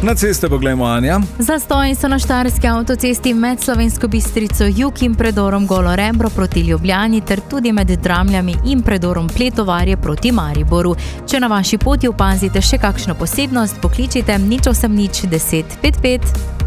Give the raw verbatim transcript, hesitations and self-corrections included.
Na ceste poglejmo, Anja. Zastoji so na štajerski avtocesti med Slovensko Bistrico jug in predorom Golo Rebro proti Ljubljani ter tudi med Dramljami in predorom Pletovarje proti Mariboru. Če na vaši poti opazite še kakšno posebnost, pokličite nič osem nič deset pet pet.